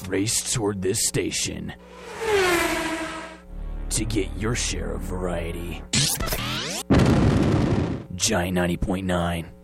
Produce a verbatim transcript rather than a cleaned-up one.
race toward this station to get your share of variety. Giant ninety point nine.